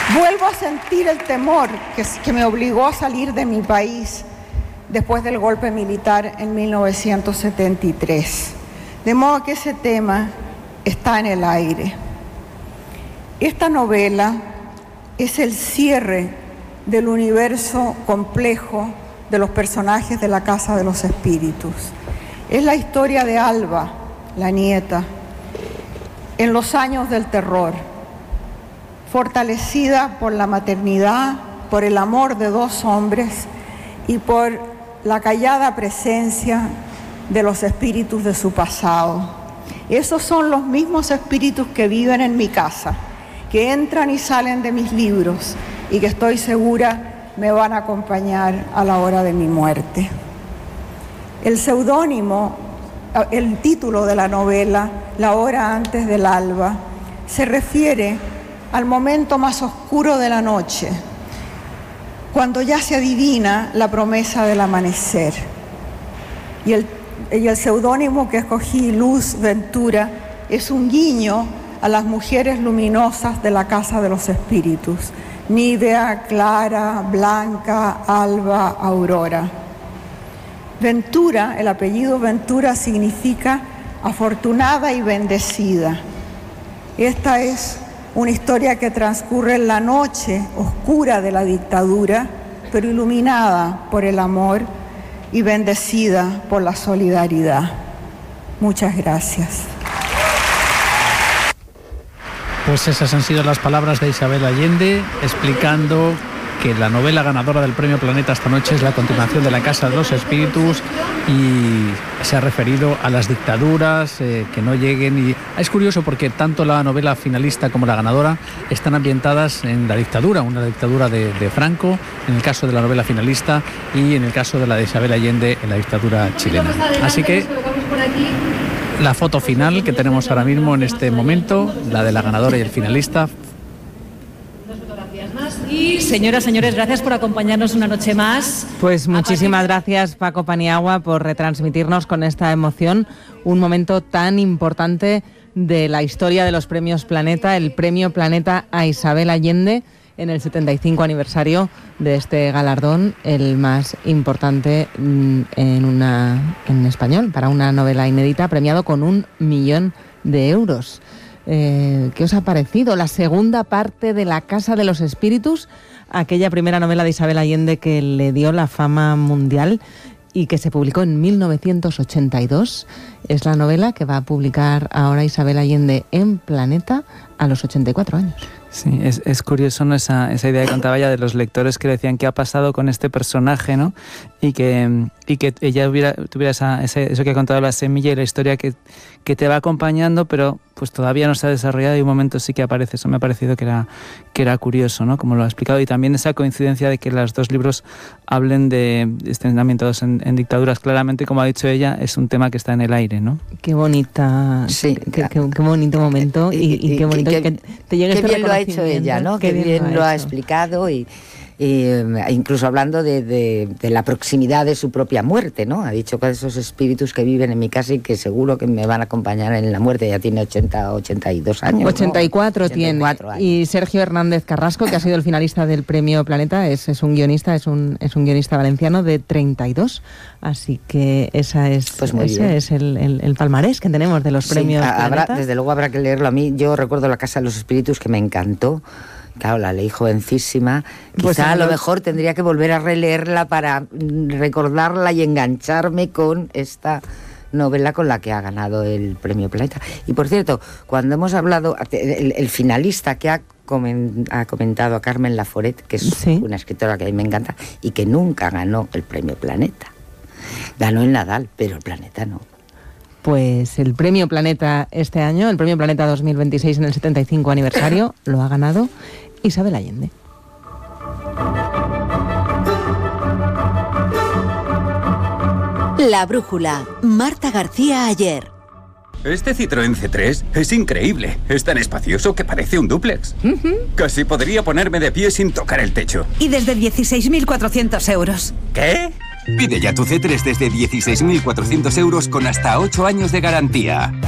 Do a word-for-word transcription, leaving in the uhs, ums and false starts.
Vuelvo a sentir el temor que, que me obligó a salir de mi país después del golpe militar en mil novecientos setenta y tres. De modo que ese tema está en el aire. Esta novela es el cierre del universo complejo de los personajes de la Casa de los Espíritus. Es la historia de Alba, la nieta, en los años del terror, fortalecida por la maternidad, por el amor de dos hombres y por la callada presencia de los espíritus de su pasado. Esos son los mismos espíritus que viven en mi casa, que entran y salen de mis libros y que estoy segura me van a acompañar a la hora de mi muerte. El seudónimo, el título de la novela, La hora antes del alba, se refiere al momento más oscuro de la noche, cuando ya se adivina la promesa del amanecer. Y el, y el seudónimo que escogí, Luz Ventura, es un guiño a las mujeres luminosas de la Casa de los Espíritus: Nívea, Clara, Blanca, Alba, Aurora. Ventura, el apellido Ventura significa afortunada y bendecida. Esta es una historia que transcurre en la noche oscura de la dictadura, pero iluminada por el amor y bendecida por la solidaridad. Muchas gracias. Pues esas han sido las palabras de Isabel Allende, explicando que la novela ganadora del Premio Planeta esta noche es la continuación de La Casa de los Espíritus y se ha referido a las dictaduras, eh, que no lleguen. Y es curioso porque tanto la novela finalista como la ganadora están ambientadas en la dictadura, una dictadura de, de Franco, en el caso de la novela finalista, y en el caso de la de Isabel Allende, en la dictadura chilena. Así que la foto final que tenemos ahora mismo en este momento, la de la ganadora y el finalista. Y señoras, señores, gracias por acompañarnos una noche más. Pues muchísimas gracias, Paco Paniagua, por retransmitirnos con esta emoción un momento tan importante de la historia de los premios Planeta, el Premio Planeta a Isabel Allende, en el setenta y cinco aniversario de este galardón, el más importante en, una, en español, para una novela inédita, premiado con un millón de euros. Eh, ¿Qué os ha parecido la segunda parte de La Casa de los Espíritus, aquella primera novela de Isabel Allende que le dio la fama mundial y que se publicó en mil novecientos ochenta y dos? Es la novela que va a publicar ahora Isabel Allende en Planeta a los ochenta y cuatro años. Sí, es, es curioso, ¿no? esa, esa idea que contaba ella de los lectores que decían qué ha pasado con este personaje, ¿no? Y que, y que ella hubiera, tuviera esa, ese, eso que ha contado, la semilla y la historia que, que te va acompañando, pero pues todavía no se ha desarrollado y un momento sí que aparece. Eso me ha parecido que era, que era curioso, ¿no? Como lo ha explicado. Y también esa coincidencia de que los dos libros hablen de, estén ambientados en, en dictaduras. Claramente, como ha dicho ella, es un tema que está en el aire, ¿no? Qué bonita, sí, qué, qué, qué bonito momento y, y, y qué bonito que, que te llegue este reconocimiento. Qué bien lo ha hecho ella, ¿no? Qué, qué bien, bien lo ha, ha explicado y, y incluso hablando de, de, de la proximidad de su propia muerte, ¿no? Ha dicho que esos espíritus que viven en mi casa y que seguro que me van a acompañar en la muerte. Ya tiene ochenta, ochenta y dos años. ochenta y cuatro, ¿no? tiene. ochenta y cuatro años. Y Sergio Hernández Carrasco, que ha sido el finalista del Premio Planeta, es, es un guionista, es un, es un guionista valenciano de treinta y dos. Así que esa es, pues ese bien. es el, el, el palmarés que tenemos de los sí, premios habrá, desde luego habrá que leerlo. A mí, yo recuerdo La Casa de los Espíritus, que me encantó. Claro, la leí jovencísima. Quizá pues a lo mejor tendría que volver a releerla para recordarla y engancharme con esta novela con la que ha ganado el Premio Planeta. Y por cierto, cuando hemos hablado, el, el finalista que ha, comen, ha comentado a Carmen Laforet, que es sí. una escritora que a mí me encanta, y que nunca ganó el Premio Planeta. Ganó el Nadal, pero el Planeta no. Pues el Premio Planeta este año, el Premio Planeta dos mil veintiséis en el setenta y cinco aniversario, lo ha ganado Isabel Allende. La brújula, Marta García Ayer. Este Citroën C tres es increíble. Es tan espacioso que parece un dúplex. Uh-huh. Casi podría ponerme de pie sin tocar el techo. Y desde dieciséis mil cuatrocientos euros. ¿Qué? Pide ya tu C tres desde dieciséis mil cuatrocientos euros con hasta ocho años de garantía.